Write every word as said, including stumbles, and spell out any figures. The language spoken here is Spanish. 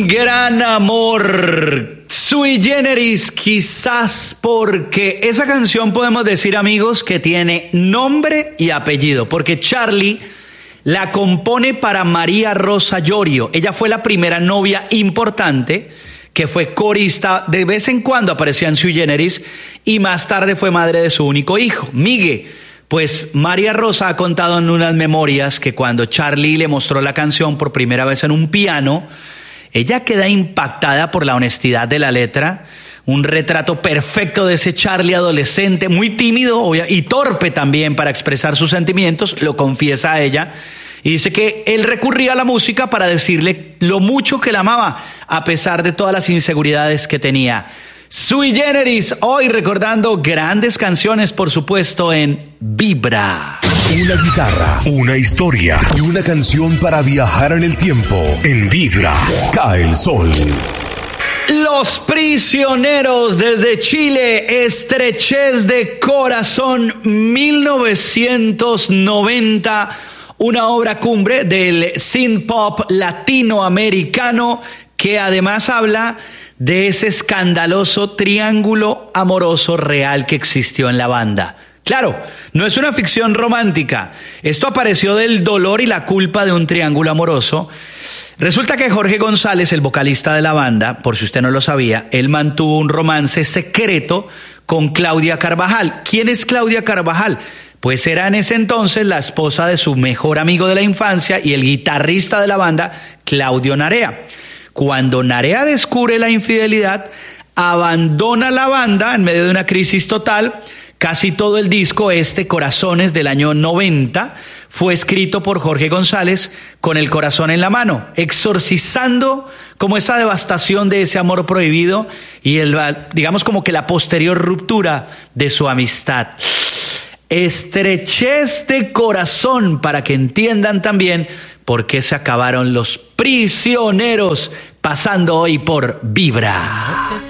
Un gran amor. Sui Generis, quizás porque esa canción podemos decir, amigos, que tiene nombre y apellido, porque Charly la compone para María Rosa Llorio. Ella fue la primera novia importante que fue corista, de vez en cuando aparecía en Sui Generis y más tarde fue madre de su único hijo, Migue. Pues María Rosa ha contado en unas memorias que cuando Charly le mostró la canción por primera vez en un piano, ella queda impactada por la honestidad de la letra, un retrato perfecto de ese Charly adolescente, muy tímido y torpe también para expresar sus sentimientos, lo confiesa a ella, y dice que él recurría a la música para decirle lo mucho que la amaba, a pesar de todas las inseguridades que tenía. Sui Generis, hoy recordando grandes canciones, por supuesto, en Vibra. Una guitarra, una historia y una canción para viajar en el tiempo. En Vibra, cae el sol. Los Prisioneros desde Chile, Estrechez de Corazón, mil novecientos noventa, una obra cumbre del synth pop latinoamericano que además habla de ese escandaloso triángulo amoroso real que existió en la banda. Claro, no es una ficción romántica. Esto apareció del dolor y la culpa de un triángulo amoroso. Resulta que Jorge González, el vocalista de la banda, por si usted no lo sabía, él mantuvo un romance secreto con Claudia Carvajal. ¿Quién es Claudia Carvajal? Pues era en ese entonces la esposa de su mejor amigo de la infancia y el guitarrista de la banda, Claudio Narea. Cuando Narea descubre la infidelidad, abandona la banda en medio de una crisis total. Casi todo el disco, este Corazones del año noventa, fue escrito por Jorge González con el corazón en la mano, exorcizando como esa devastación de ese amor prohibido y el, digamos como que la posterior ruptura de su amistad. Estrechez de corazón, para que entiendan también por qué se acabaron los Prisioneros, pasando hoy por Vibra.